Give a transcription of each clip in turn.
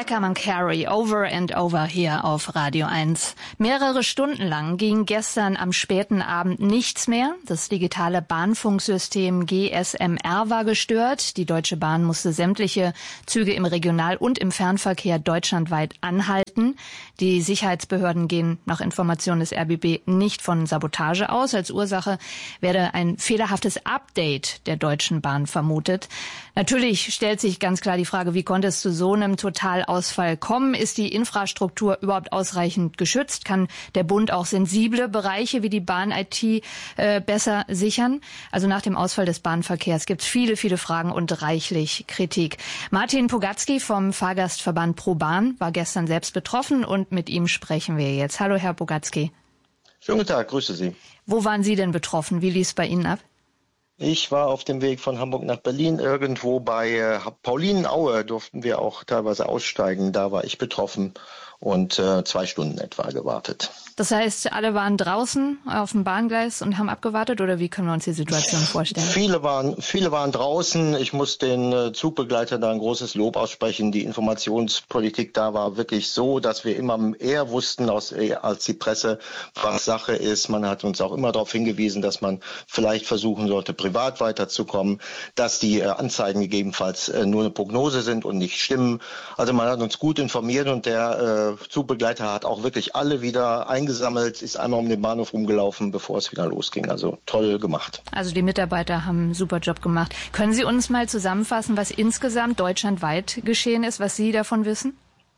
Beckham and Carey, Over and Over hier auf Radio 1. Mehrere Stunden lang ging gestern am späten Abend nichts mehr. Das digitale Bahnfunksystem GSMR war gestört. Die Deutsche Bahn musste sämtliche Züge im Regional- und im Fernverkehr deutschlandweit anhalten. Die Sicherheitsbehörden gehen nach Informationen des RBB nicht von Sabotage aus. Als Ursache werde ein fehlerhaftes Update der Deutschen Bahn vermutet. Natürlich stellt sich ganz klar die Frage, wie konnte es zu so einem Totalausfall kommen? Ist die Infrastruktur überhaupt ausreichend geschützt? Kann der Bund auch sensible Bereiche wie die Bahn-IT besser sichern? Also nach dem Ausfall des Bahnverkehrs gibt es viele, viele Fragen und reichlich Kritik. Martin Pogatzky vom Fahrgastverband ProBahn war gestern selbst betroffen und mit ihm sprechen wir jetzt. Hallo, Herr Pogatzky. Schönen guten Tag, grüße Sie. Wo waren Sie denn betroffen? Wie lief es bei Ihnen ab? Ich war auf dem Weg von Hamburg nach Berlin. Irgendwo bei Paulinenaue durften wir auch teilweise aussteigen. Da war ich betroffen und 2 Stunden etwa gewartet. Das heißt, alle waren draußen auf dem Bahngleis und haben abgewartet, oder wie können wir uns die Situation vorstellen? Viele waren draußen. Ich muss den Zugbegleiter da ein großes Lob aussprechen. Die Informationspolitik da war wirklich so, dass wir immer eher wussten als die Presse, was Sache ist. Man hat uns auch immer darauf hingewiesen, dass man vielleicht versuchen sollte, privat weiterzukommen, dass die Anzeigen gegebenenfalls nur eine Prognose sind und nicht stimmen. Also man hat uns gut informiert und der Zugbegleiter hat auch wirklich alle wieder eingesammelt, ist einmal um den Bahnhof rumgelaufen, bevor es wieder losging. Also toll gemacht. Also die Mitarbeiter haben einen super Job gemacht. Können Sie uns mal zusammenfassen, was insgesamt deutschlandweit geschehen ist, was Sie davon wissen?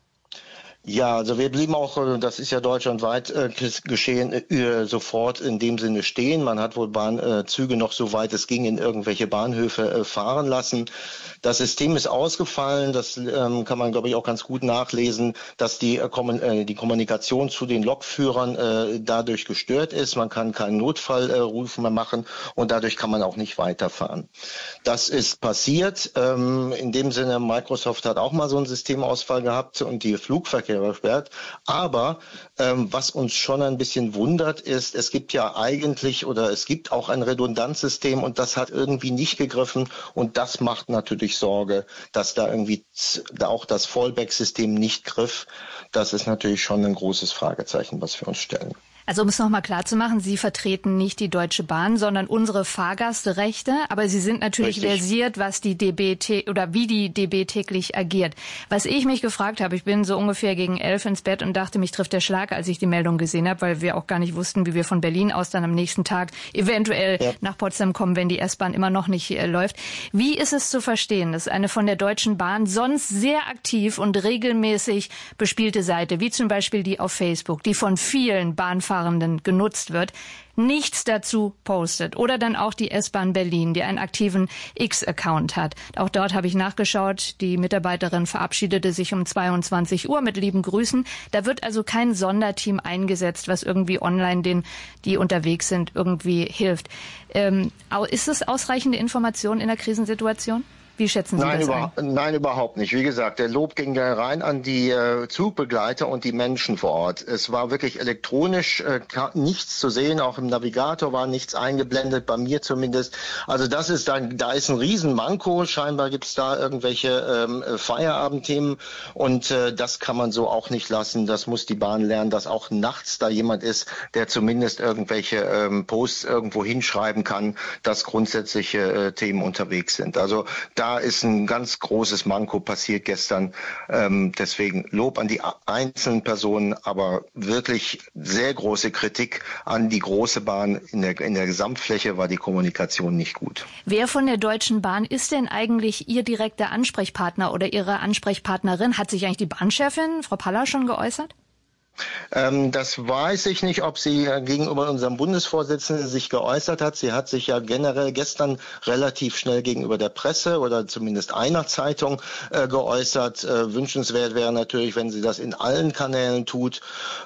Ja, also wir blieben auch, das ist ja deutschlandweit geschehen, sofort in dem Sinne stehen. Man hat wohl Bahnzüge noch so weit es ging in irgendwelche Bahnhöfe fahren lassen. Das System ist ausgefallen, das kann man, glaube ich, auch ganz gut nachlesen, dass die Kommunikation zu den Lokführern dadurch gestört ist. Man kann keinen Notfallruf mehr machen und dadurch kann man auch nicht weiterfahren. Das ist passiert. In dem Sinne, Microsoft hat auch mal so einen Systemausfall gehabt und die Flugverkehr versperrt. Aber was uns schon ein bisschen wundert ist, es gibt ja eigentlich oder es gibt auch ein Redundanzsystem und das hat irgendwie nicht gegriffen und das macht natürlich Sorge, dass da irgendwie auch das Fallback-System nicht griff. Das ist natürlich schon ein großes Fragezeichen, was wir uns stellen. Also um es nochmal klar zu machen, Sie vertreten nicht die Deutsche Bahn, sondern unsere Fahrgastrechte, aber Sie sind natürlich versiert, was die DB wie die DB täglich agiert. Was ich mich gefragt habe, ich bin so ungefähr gegen 11 ins Bett und dachte, mich trifft der Schlag, als ich die Meldung gesehen habe, weil wir auch gar nicht wussten, wie wir von Berlin aus dann am nächsten Tag eventuell nach Potsdam kommen, wenn die S-Bahn immer noch nicht läuft. Wie ist es zu verstehen, dass eine von der Deutschen Bahn sonst sehr aktiv und regelmäßig bespielte Seite, wie zum Beispiel die auf Facebook, die von vielen Bahnfahrern genutzt wird, nichts dazu postet? Oder dann auch die S-Bahn Berlin, die einen aktiven X-Account hat. Auch dort habe ich nachgeschaut, die Mitarbeiterin verabschiedete sich um 22 Uhr mit lieben Grüßen. Da wird also kein Sonderteam eingesetzt, was irgendwie online denen, die unterwegs sind, irgendwie hilft. Ist es ausreichende Information in der Krisensituation? Wie schätzen Sie das ein? Nein, überhaupt nicht. Wie gesagt, der Lob ging da rein an die Zugbegleiter und die Menschen vor Ort. Es war wirklich elektronisch nichts zu sehen, auch im Navigator war nichts eingeblendet, bei mir zumindest. Also da ist ein Riesenmanko. Scheinbar gibt es da irgendwelche Feierabendthemen und das kann man so auch nicht lassen. Das muss die Bahn lernen, dass auch nachts da jemand ist, der zumindest irgendwelche Posts irgendwo hinschreiben kann, dass grundsätzliche Themen unterwegs sind. Also da ist ein ganz großes Manko passiert gestern. Deswegen Lob an die einzelnen Personen, aber wirklich sehr große Kritik an die große Bahn. In der Gesamtfläche war die Kommunikation nicht gut. Wer von der Deutschen Bahn ist denn eigentlich Ihr direkter Ansprechpartner oder Ihre Ansprechpartnerin? Hat sich eigentlich die Bahnchefin, Frau Paller, schon geäußert? Das weiß ich nicht, ob sie gegenüber unserem Bundesvorsitzenden sich geäußert hat. Sie hat sich ja generell gestern relativ schnell gegenüber der Presse oder zumindest einer Zeitung geäußert. Wünschenswert wäre natürlich, wenn sie das in allen Kanälen tut.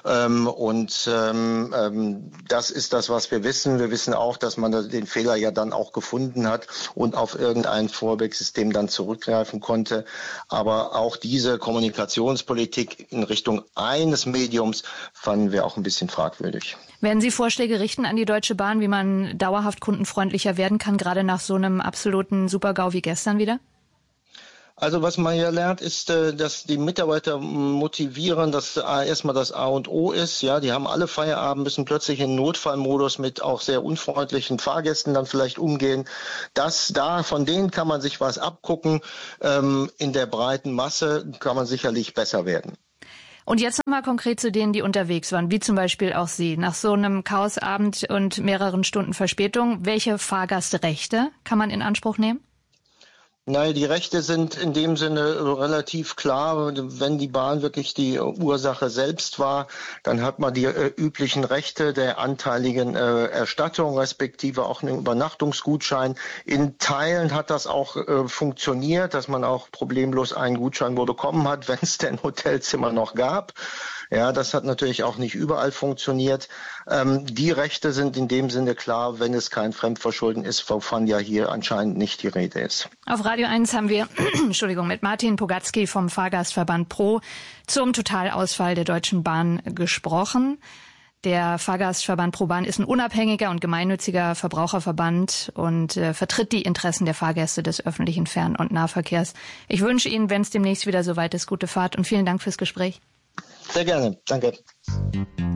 Das ist das, was wir wissen. Wir wissen auch, dass man den Fehler ja dann auch gefunden hat und auf irgendein Fallback-System dann zurückgreifen konnte. Aber auch diese Kommunikationspolitik in Richtung eines Mediums fanden wir auch ein bisschen fragwürdig. Werden Sie Vorschläge richten an die Deutsche Bahn, wie man dauerhaft kundenfreundlicher werden kann, gerade nach so einem absoluten Super-GAU wie gestern wieder? Also was man ja lernt, ist, dass die Mitarbeiter motivieren, dass erstmal das A und O ist. Ja, die haben alle Feierabend, müssen plötzlich in Notfallmodus mit auch sehr unfreundlichen Fahrgästen dann vielleicht umgehen. Von denen kann man sich was abgucken. In der breiten Masse kann man sicherlich besser werden. Und jetzt nochmal konkret zu denen, die unterwegs waren, wie zum Beispiel auch Sie. Nach so einem Chaosabend und mehreren Stunden Verspätung, welche Fahrgastrechte kann man in Anspruch nehmen? Nein, die Rechte sind in dem Sinne relativ klar. Wenn die Bahn wirklich die Ursache selbst war, dann hat man die üblichen Rechte der anteiligen Erstattung, respektive auch einen Übernachtungsgutschein. In Teilen hat das auch funktioniert, dass man auch problemlos einen Gutschein bekommen hat, wenn es denn Hotelzimmer noch gab. Ja, das hat natürlich auch nicht überall funktioniert. Die Rechte sind in dem Sinne klar, wenn es kein Fremdverschulden ist, wovon ja hier anscheinend nicht die Rede ist. Auf Radio 1 haben wir mit Martin Pogatzky vom Fahrgastverband Pro zum Totalausfall der Deutschen Bahn gesprochen. Der Fahrgastverband Pro Bahn ist ein unabhängiger und gemeinnütziger Verbraucherverband und vertritt die Interessen der Fahrgäste des öffentlichen Fern- und Nahverkehrs. Ich wünsche Ihnen, wenn es demnächst wieder soweit ist, gute Fahrt und vielen Dank fürs Gespräch. Sehr gerne. Danke.